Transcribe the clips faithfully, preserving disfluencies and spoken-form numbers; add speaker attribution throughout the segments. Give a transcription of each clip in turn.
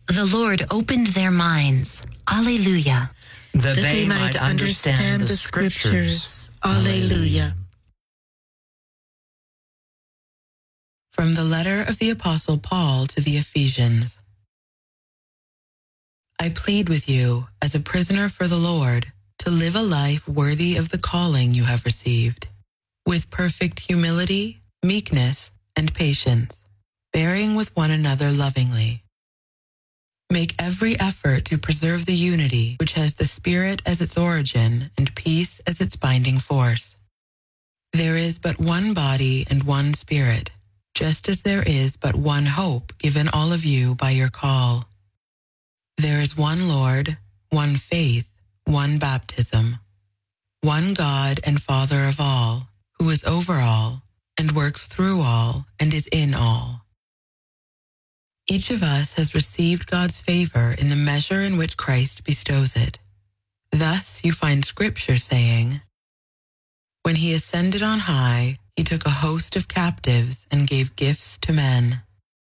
Speaker 1: The Lord opened their minds. Alleluia.
Speaker 2: That, that they, they might understand the Scriptures. Alleluia.
Speaker 3: From the letter of the Apostle Paul to the Ephesians. I plead with you, as a prisoner for the Lord, to live a life worthy of the calling you have received, with perfect humility, meekness, and patience, bearing with one another lovingly. Make every effort to preserve the unity which has the Spirit as its origin and peace as its binding force. There is but one body and one Spirit, just as there is but one hope given all of you by your call. There is one Lord, one faith, one baptism, one God and Father of all, who is over all, and works through all, and is in all. Each of us has received God's favor in the measure in which Christ bestows it. Thus you find Scripture saying, "When he ascended on high, he took a host of captives and gave gifts to men."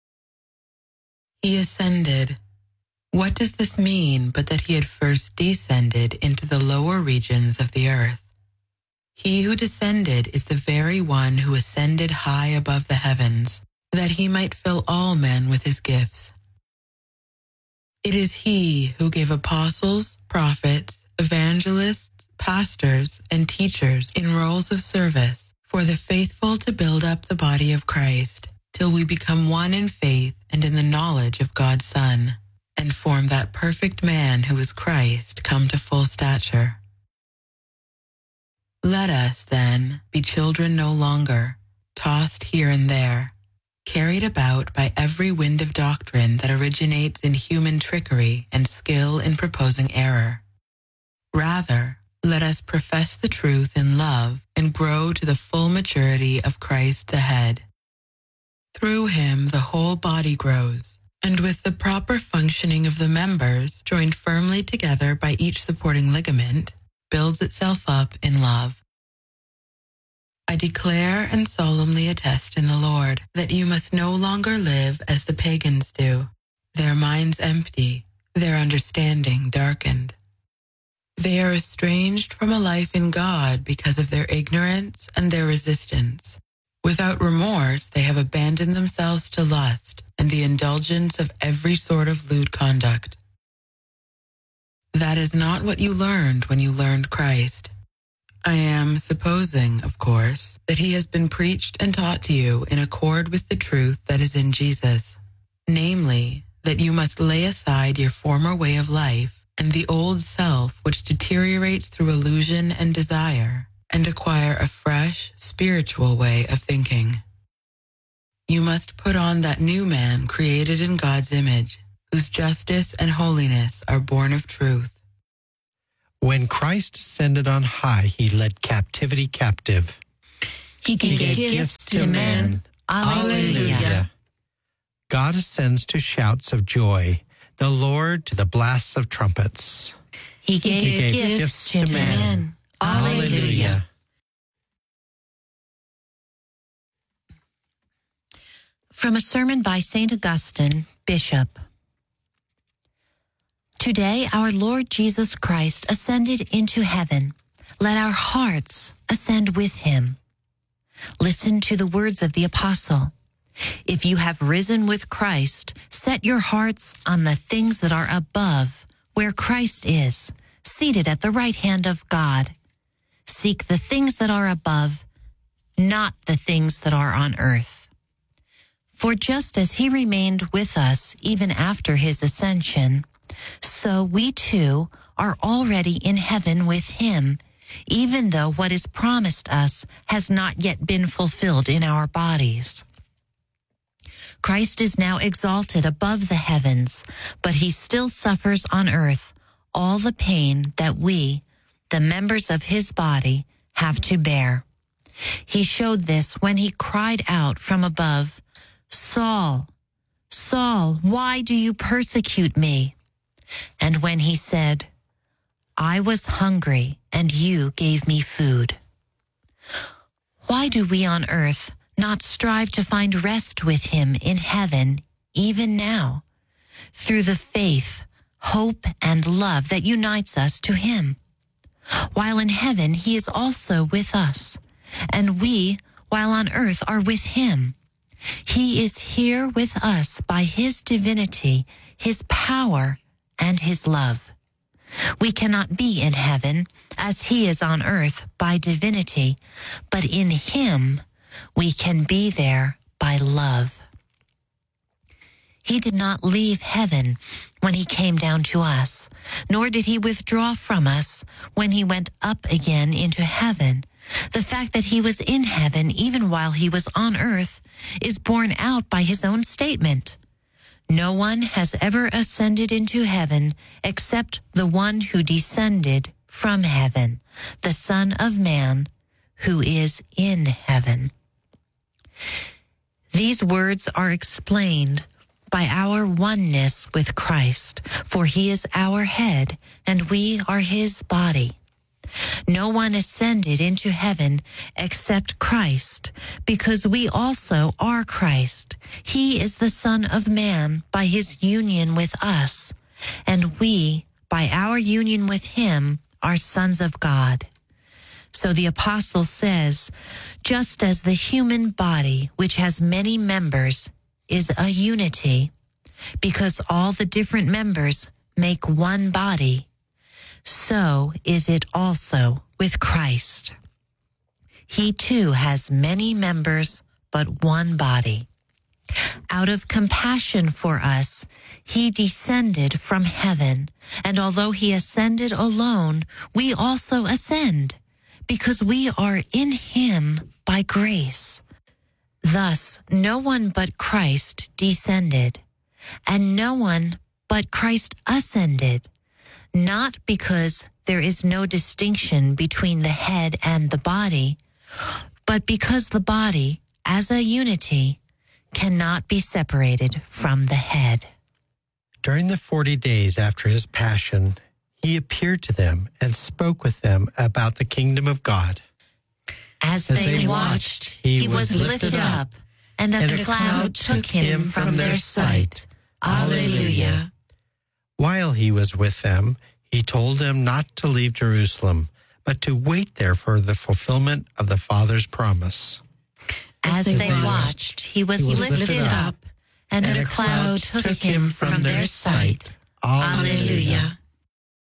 Speaker 3: He ascended. What does this mean but that he had first descended into the lower regions of the earth? He who descended is the very one who ascended high above the heavens, that he might fill all men with his gifts. It is he who gave apostles, prophets, evangelists, pastors, and teachers in roles of service for the faithful to build up the body of Christ, till we become one in faith and in the knowledge of God's Son, and form that perfect man who is Christ, come to full stature. Let us, then, be children no longer, tossed here and there, carried about by every wind of doctrine that originates in human trickery and skill in proposing error. Rather, let us profess the truth in love and grow to the full maturity of Christ the head. Through him the whole body grows, and with the proper functioning of the members, joined firmly together by each supporting ligament, builds itself up in love. I declare and solemnly attest in the Lord that you must no longer live as the pagans do, their minds empty, their understanding darkened. They are estranged from a life in God because of their ignorance and their resistance. Without remorse, they have abandoned themselves to lust and the indulgence of every sort of lewd conduct. That is not what you learned when you learned Christ. I am supposing, of course, that he has been preached and taught to you in accord with the truth that is in Jesus, namely, that you must lay aside your former way of life and the old self which deteriorates through illusion and desire, and acquire a fresh, spiritual way of thinking. You must put on that new man created in God's image, whose justice and holiness are born of truth.
Speaker 4: When Christ ascended on high, he led captivity captive.
Speaker 1: He gave, he gave gifts, gifts to men. Alleluia. Alleluia.
Speaker 4: God ascends to shouts of joy, the Lord to the blasts of trumpets.
Speaker 1: He gave, he gave gifts, gifts to, to men. men. Alleluia. From a sermon by Saint Augustine, Bishop. Today our Lord Jesus Christ ascended into heaven. Let our hearts ascend with him. Listen to the words of the apostle. If you have risen with Christ, set your hearts on the things that are above, where Christ is, seated at the right hand of God. Seek the things that are above, not the things that are on earth. For just as he remained with us even after his ascension, so we too are already in heaven with him, even though what is promised us has not yet been fulfilled in our bodies. Christ is now exalted above the heavens, but he still suffers on earth all the pain that we, the members of his body, have to bear. He showed this when he cried out from above, "Saul, Saul, why do you persecute me?" And when he said, "I was hungry, and you gave me food." Why do we on earth not strive to find rest with him in heaven even now? through the faith, hope, and love that unites us to him. While in heaven, he is also with us, and we, while on earth, are with him. He is here with us by his divinity, his power, and his love. We cannot be in heaven as he is on earth by divinity, but in him we can be there by love. He did not leave heaven when he came down to us, nor did he withdraw from us when he went up again into heaven. The fact that he was in heaven even while he was on earth is borne out by his own statement. No one has ever ascended into heaven except the one who descended from heaven, the Son of Man, who is in heaven. These words are explained by our oneness with Christ, for he is our head, and we are his body. No one ascended into heaven except Christ, because we also are Christ. He is the Son of Man by his union with us, and we, by our union with him, are sons of God. So the apostle says, just as the human body, which has many members, is a unity, because all the different members make one body, so is it also with Christ. He too has many members, but one body. Out of compassion for us, he descended from heaven, and although he ascended alone, we also ascend, because we are in him by grace. Thus, no one but Christ descended, and no one but Christ ascended, not because there is no distinction between the head and the body, but because the body, as a unity, cannot be separated from the head.
Speaker 4: During the forty days after his passion, he appeared to them and spoke with them about the kingdom of God.
Speaker 1: As, As they, they watched, he, he was lifted up, and a, and a cloud took him from their sight. Alleluia.
Speaker 4: While he was with them, he told them not to leave Jerusalem, but to wait there for the fulfillment of the Father's promise.
Speaker 1: As they watched, he was, he was lifted, lifted up, and, and a cloud took him from their sight. Alleluia.